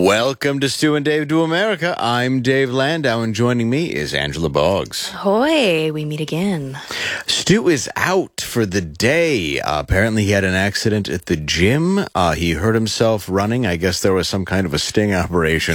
Welcome to Stu and Dave Do America. I'm Dave Landau, and joining me is Angela Boggs. Ahoy, we meet again. Stu is out for the day. Apparently he had an accident at the gym. He hurt himself running. I guess there was some kind of a sting operation.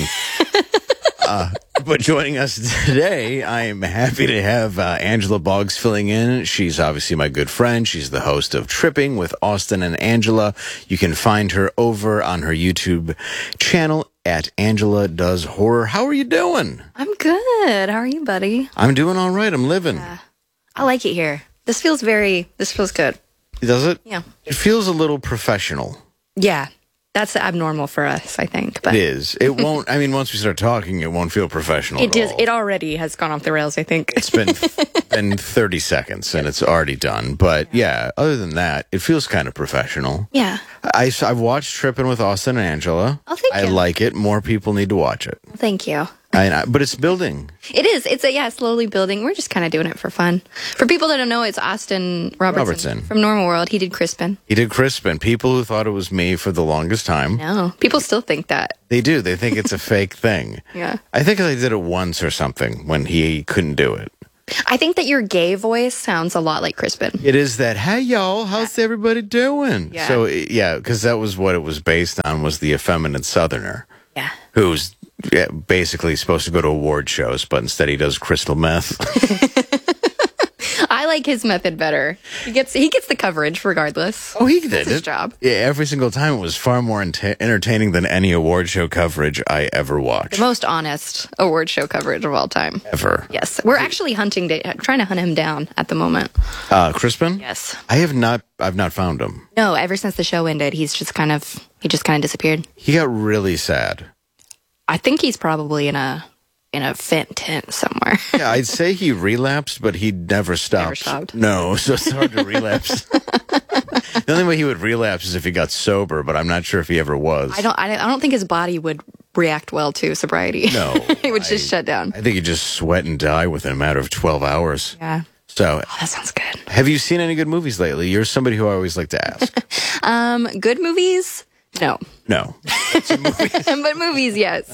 But joining us today, I am happy to have Angela Boggs filling in. She's obviously my good friend. She's the host of Tripping with Austin and Angela. You can find her over on her YouTube channel at Angela Does Horror. How are you doing? I'm good. How are you, buddy? I'm doing all right. I'm living. I like it here. This feels good. Does it? Yeah. It feels a little professional. Yeah. That's abnormal for us, I think. But It is. It won't, I mean, once we start talking, it won't feel professional it at is. all. It already has gone off the rails, I think. It's been 30 seconds and it's already done. But yeah, other than that, it feels kind of professional. Yeah. I've watched Tripping with Austin and Angela. Oh, thank I you. like it. More people need to watch it. Thank you. But it's building. It is. It's slowly building. We're just kind of doing it for fun. For people that don't know, it's Austin Robertson. From Normal World. He did Crispin. He did Crispin. People who thought it was me for the longest time. No. People still think that. They do. They think it's a fake thing. Yeah. I think I did it once or something when he couldn't do it. I think that your gay voice sounds a lot like Crispin. It is that, hey, y'all, how's everybody doing? Yeah. So, yeah, because that was what it was based on, was the effeminate Southerner. Yeah. Who's basically supposed to go to award shows, but instead he does crystal meth. I like his method better. He gets the coverage regardless. Oh, he did That's his it. job. Yeah, every single time it was far more entertaining than any award show coverage I ever watched. The most honest award show coverage of all time. Ever. Yes. We're actually trying to hunt him down at the moment. Crispin? Yes. I've not found him. No, ever since the show ended, he just kind of disappeared. He got really sad. I think he's probably in a vent tent somewhere. Yeah, I'd say he relapsed, but he never stopped. Never stopped. No, so it's hard to relapse. The only way he would relapse is if he got sober, but I'm not sure if he ever was. I don't think his body would react well to sobriety. No. It would just shut down. I think he'd just sweat and die within a matter of 12 hours. Yeah. So, Oh, that sounds good. have you seen any good movies lately? You're somebody who I always like to ask. Good movies? No. No. But movies, yes.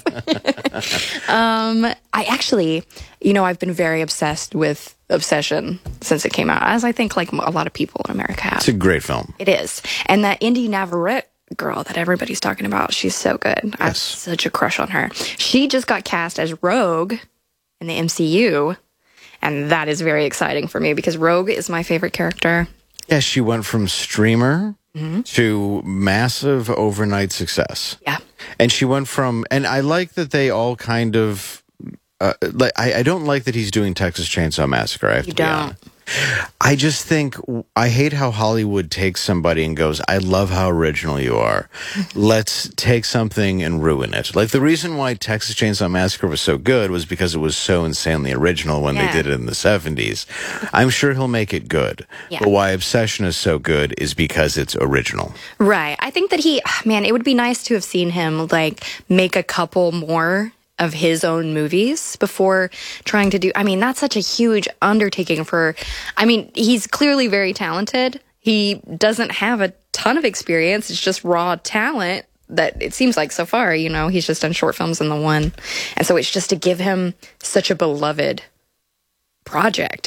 I actually, I've been very obsessed with Obsession since it came out, as I think like a lot of people in America have. It's a great film. It is. And that Indy Navarrete girl that everybody's talking about, she's so good. I have such a crush on her. She just got cast as Rogue in the MCU, and that is very exciting for me because Rogue is my favorite character. Yeah, she went from streamer to massive overnight success. Yeah. And she went from, and I like that they all kind of, I don't like that he's doing Texas Chainsaw Massacre. I have to be honest. I just think, I hate how Hollywood takes somebody and goes, I love how original you are. Let's take something and ruin it. Like the reason why Texas Chainsaw Massacre was so good was because it was so insanely original when they did it in the 70s. I'm sure he'll make it good. Yeah. But why Obsession is so good is because it's original. Right. I think that it would be nice to have seen him like make a couple more of his own movies before trying to do, that's such a huge undertaking he's clearly very talented. He doesn't have a ton of experience. It's just raw talent that it seems like so far, he's just done short films in the one. And so it's just to give him such a beloved project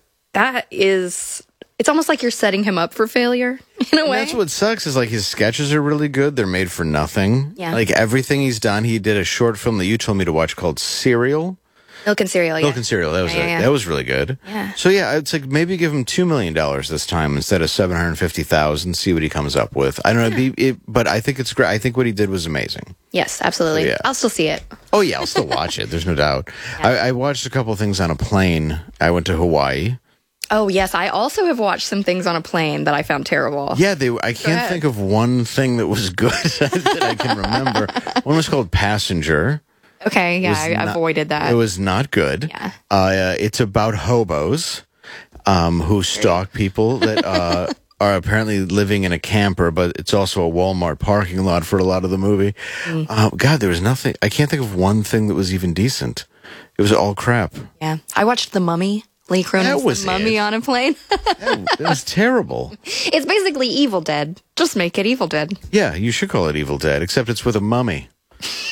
it's almost like you're setting him up for failure in a way. That's what sucks is like his sketches are really good. They're made for nothing. Yeah. Like everything he's done, he did a short film that you told me to watch called Serial. Milk and Cereal, yeah. Milk and Cereal. That was that was really good. Yeah. So yeah, it's like maybe give him $2 million this time instead of $750,000. See what he comes up with. I don't know, but I think it's great. I think what he did was amazing. Yes, absolutely. So, yeah. I'll still see it. Oh yeah, I'll still watch it. There's no doubt. Yeah. I watched a couple of things on a plane. I went to Hawaii. Oh, yes. I also have watched some things on a plane that I found terrible. Yeah, I can't think of one thing that was good that I can remember. One was called Passenger. Okay, yeah, I avoided that. It was not good. Yeah. It's about hobos who stalk people that are apparently living in a camper, but it's also a Walmart parking lot for a lot of the movie. God, there was nothing. I can't think of one thing that was even decent. It was all crap. Yeah. I watched The Mummy. Lee Cronin's The Mummy on a plane. It was terrible. It's basically Evil Dead. Just make it Evil Dead. Yeah, you should call it Evil Dead, except it's with a mummy.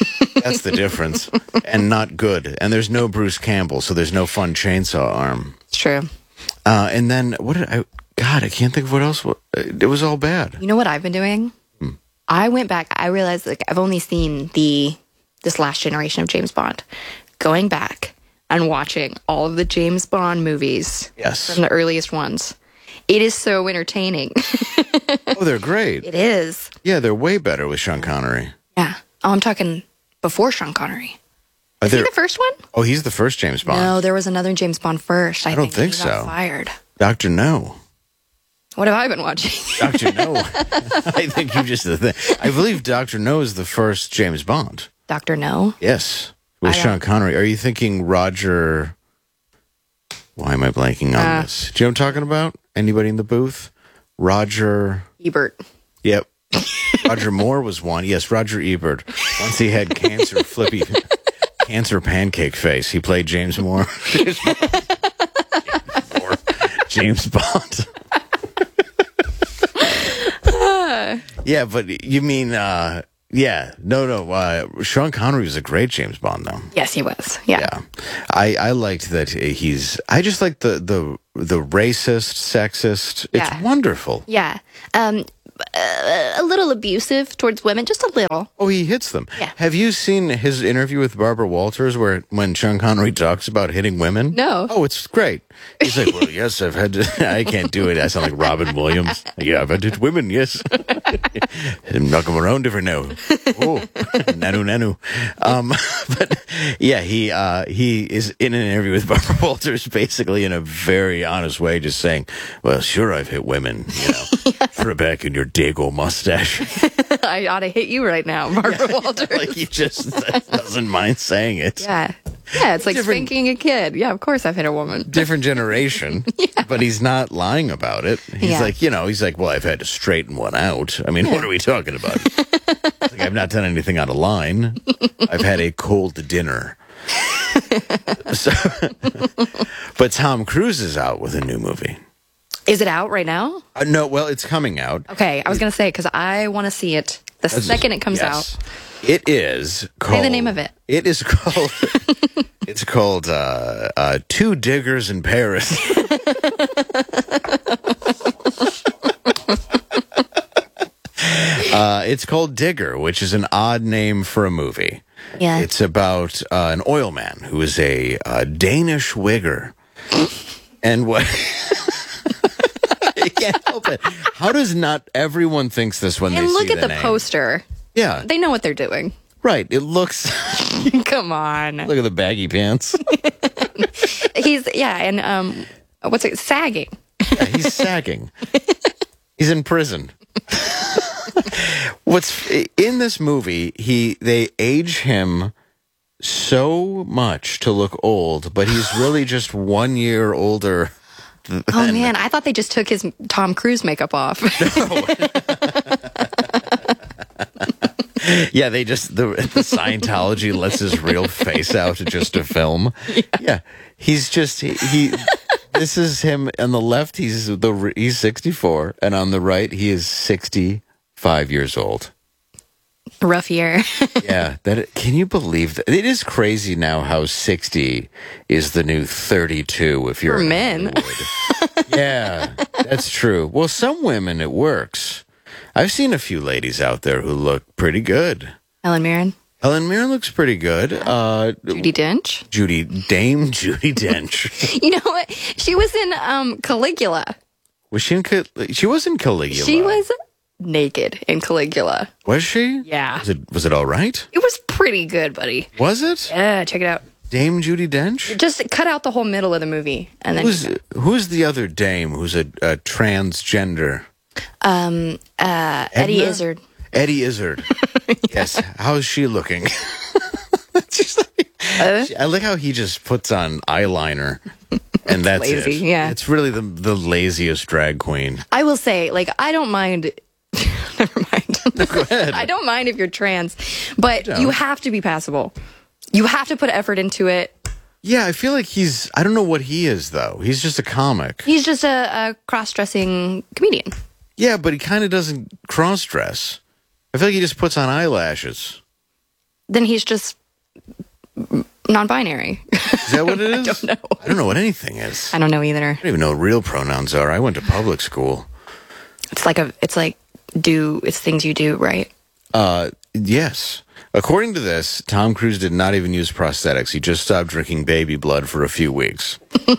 That's the difference. And not good. And there's no Bruce Campbell, so there's no fun chainsaw arm. It's true. And then God, I can't think of what else. It was all bad. You know what I've been doing? I went back. I realized like I've only seen this last generation of James Bond. Going back and watching all of the James Bond movies. Yes. From the earliest ones. It is so entertaining. Oh, they're great. It is. Yeah, they're way better with Sean Connery. Yeah. Oh, I'm talking before Sean Connery. Is he the first one? Oh, he's the first James Bond. No, there was another James Bond first. I don't think he got so. Fired. Dr. No. What have I been watching? Dr. No. I think you just... I believe Dr. No is the first James Bond. Dr. No? Yes. With Sean Connery. Are you thinking Roger... Why am I blanking on this? Do you know what I'm talking about? Anybody in the booth? Roger... Ebert. Yep. Roger Moore was one. Yes, Roger Ebert. Once he had cancer pancake face. He played James Moore. James Bond. Yeah, but you mean, no. Sean Connery was a great James Bond, though. Yes, he was. Yeah. Yeah. I liked that I just like the racist, sexist. It's wonderful. Yeah. A little abusive towards women, just a little. Oh, he hits them. Yeah. Have you seen his interview with Barbara Walters when Sean Connery talks about hitting women? No. Oh, it's great. He's like, well, yes, I've had to. I can't do it. I sound like Robin Williams. Yeah, I've had to hit women, yes. Knock them around different now. Oh, nanu. But yeah, he is in an interview with Barbara Walters, basically in a very honest way, just saying, well, sure, I've hit women, throw it back in your dago mustache. I ought to hit you right now, Barbara Walters. Like he just doesn't mind saying it. Yeah. Yeah, it's like spanking a kid. Yeah, of course I've hit a woman. Different generation, but he's not lying about it. He's like, well, I've had to straighten one out. I mean, what are we talking about? Like, I've not done anything out of line. I've had a cold dinner. But Tom Cruise is out with a new movie. Is it out right now? No, well, it's coming out. Okay, I was going to say, because I want to see it the second it comes out. It is called... Say the name of it. It is called... It's called Two Diggers in Paris. It's called Digger, which is an odd name for a movie. Yeah. It's about an oil man who is a Danish wigger. And what... I can't help it. How does not everyone thinks this when they see the name? And look at the poster. Yeah. They know what they're doing. Right. It looks... Come on. Look at the baggy pants. And what's it? Sagging. Yeah, he's sagging. He's in prison. What's in this movie, they age him so much to look old, but he's really just 1 year older. Oh man, I thought they just took his Tom Cruise makeup off. No. Yeah, the Scientology lets his real face out just to film. Yeah. He's just this is him on the left, he's 64, and on the right he is 65 years old. Rough year. Yeah, can you believe that? It is crazy now how 60 is the new 32 if you're for men. Yeah, that's true. Well, some women it works. I've seen a few ladies out there who look pretty good. Helen Mirren. Helen Mirren looks pretty good. Judi Dench. Dame Judi Dench. You know what? She was in Caligula. Was she in? She was in Caligula. She was naked in Caligula. Was she? Yeah. Was it all right? It was pretty good, buddy. Was it? Yeah, check it out. Dame Judi Dench? Just cut out the whole middle of the movie, and then who's the other dame who's a transgender? Eddie Izzard. Eddie Izzard. Yes. How's she looking? I like how he just puts on eyeliner, and that's lazy, it. Yeah, it's really the laziest drag queen. I will say, like, I don't mind. Never mind. No, go ahead. I don't mind if you're trans, but you have to be passable. You have to put effort into it. Yeah, I feel like I don't know what he is, though. He's just a comic. He's just a cross-dressing comedian. Yeah, but he kind of doesn't cross-dress. I feel like he just puts on eyelashes. Then he's just non-binary. Is that what it is? I don't know. I don't know what anything is. I don't know either. I don't even know what real pronouns are. I went to public school. It's things you do, right? Yes. According to this, Tom Cruise did not even use prosthetics. He just stopped drinking baby blood for a few weeks.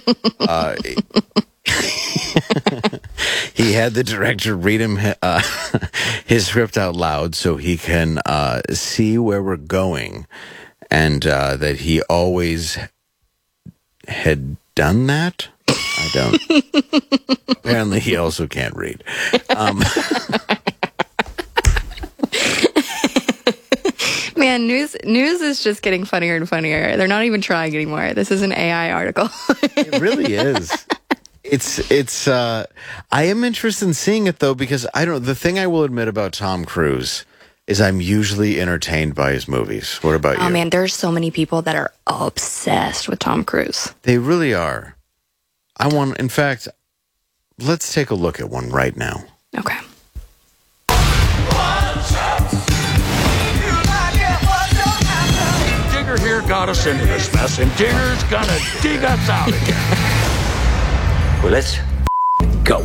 He had the director read him his script out loud so he can see where we're going, and that he always had done that. I don't. Apparently, he also can't read. Man, news is just getting funnier and funnier. They're not even trying anymore. This is an AI article. It really is. It's I am interested in seeing it though, because the thing I will admit about Tom Cruise is I'm usually entertained by his movies. What about you? Oh man, there's so many people that are obsessed with Tom Cruise. They really are. In fact, let's take a look at one right now. Okay. Digger here got us into this mess, and Digger's gonna dig us out again. Well, let's go.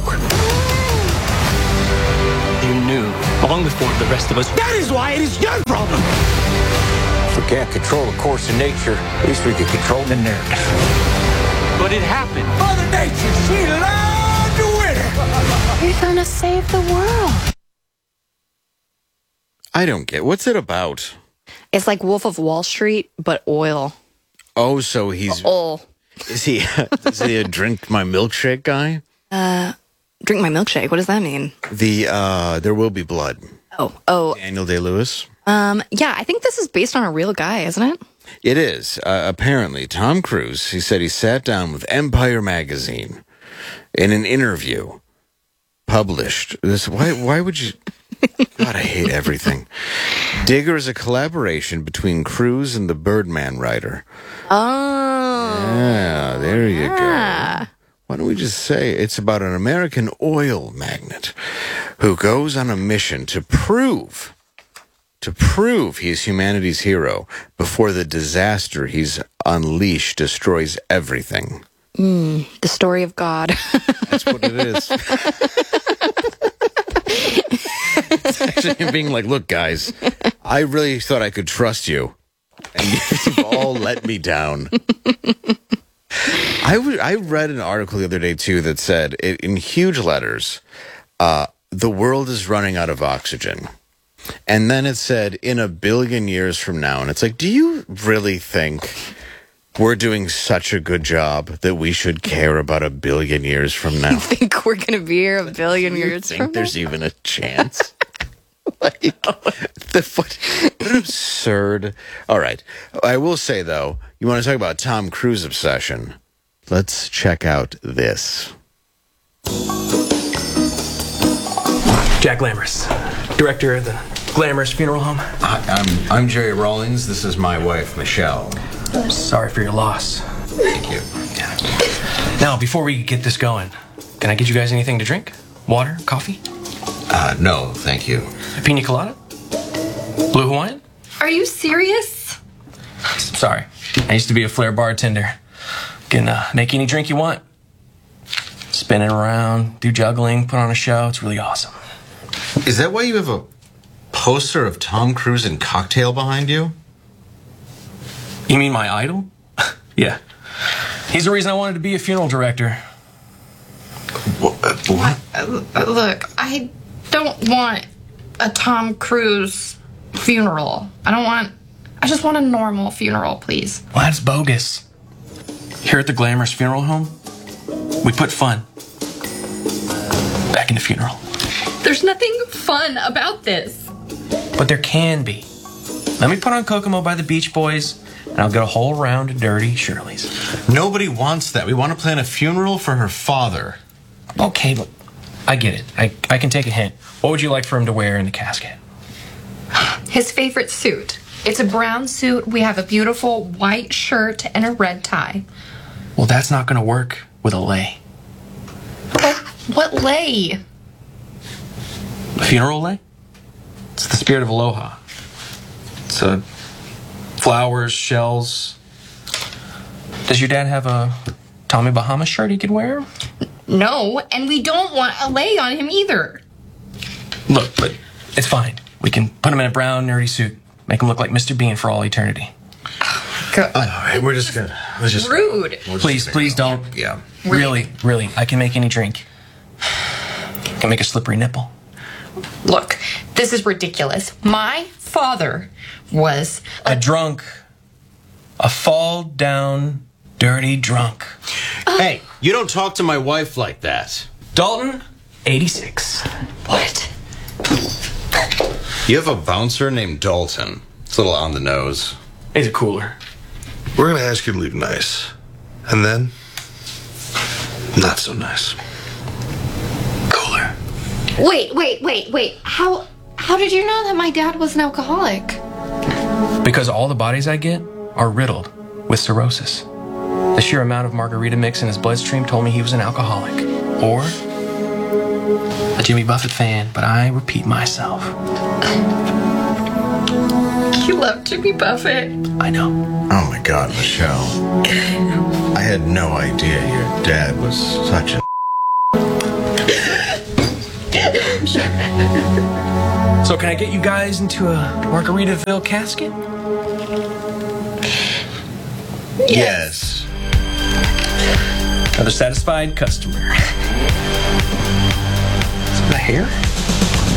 You knew long before the rest of us. That is why it is your problem. If we can't control the course of nature, at least we can control the narrative. But it happened. Mother Nature, she loved to win. You're gonna save the world. I don't get what's it about. It's like Wolf of Wall Street, but oil. Oh, so he's Oil. is he a drink my milkshake guy? Drink my milkshake. What does that mean? There Will Be Blood. Oh. Daniel Day-Lewis. Yeah, I think this is based on a real guy, isn't it? It is. Apparently, Tom Cruise, he said he sat down with Empire magazine in an interview published. Why would you... God, I hate everything. Digger is a collaboration between Cruise and the Birdman writer. Oh. Yeah, there you Yeah. go. Why don't we just say it's about an American oil magnate who goes on a mission to prove he's humanity's hero before the disaster he's unleashed destroys everything. The story of God. That's what it is. It's actually him being like, look, guys, I really thought I could trust you, and you've all let me down. I read an article the other day, too, that said, in huge letters, the world is running out of oxygen. And then it said, in 1 billion years from now. And it's like, do you really think we're doing such a good job that we should care about 1 billion years from now? You think we're going to be here 1 billion years think from now? there's even a chance? What an absurd. All right. I will say, though, you want to talk about Tom Cruise obsession. Let's check out this. Jack Glamorous, director of the Glamorous Funeral Home. I'm Jerry Rawlings. This is my wife, Michelle. Sorry for your loss. Thank you. Yeah. Now, before we get this going, can I get you guys anything to drink? Water? Coffee? No, thank you. A pina colada? Blue Hawaiian? Are you serious? Sorry. I used to be a flair bartender. Can make any drink you want. Spin it around, do juggling, put on a show. It's really awesome. Is that why you have a poster of Tom Cruise and Cocktail behind you? You mean my idol? Yeah. He's the reason I wanted to be a funeral director. What? Look, I don't want a Tom Cruise funeral. I just want a normal funeral, please. Well, that's bogus. Here at the Glamorous Funeral Home, we put fun back in the funeral. There's nothing fun about this. But there can be. Let me put on Kokomo by the Beach Boys, and I'll get a whole round of Dirty Shirley's. Nobody wants that. We want to plan a funeral for her father. Okay, look, I get it. I can take a hint. What would you like for him to wear in the casket? His favorite suit. It's a brown suit. We have a beautiful white shirt and a red tie. Well, that's not going to work with a lei. What lei? A funeral lei? It's the spirit of aloha. It's a Flowers, shells. Does your dad have a Tommy Bahama shirt he could wear? No, and we don't want a lay on him either. Look, but it's fine. We can put him in a brown, nerdy suit. Make him look like Mr. Bean for all eternity. God. All right, let's just Rude. Please don't. Yeah. Really, I can make any drink. I can make a slippery nipple. Look, this is ridiculous. My father was A drunk. A fall down, dirty drunk. Hey, you don't talk to my wife like that. Dalton, 86. what? You have a bouncer named Dalton. It's a little on the nose. He's a cooler. We're gonna ask you to leave nice. And then, not so nice. Cooler. Wait. How did you know that my dad was an alcoholic? Because all the bodies I get are riddled with cirrhosis. The sheer amount of margarita mix in his bloodstream told me he was an alcoholic. Or a Jimmy Buffett fan, but I repeat myself. You love Jimmy Buffett. I know. Oh my God, Michelle. I had no idea your dad was such a. So can I get you guys into a Margaritaville casket? Yes. Another satisfied customer. Is it the hair?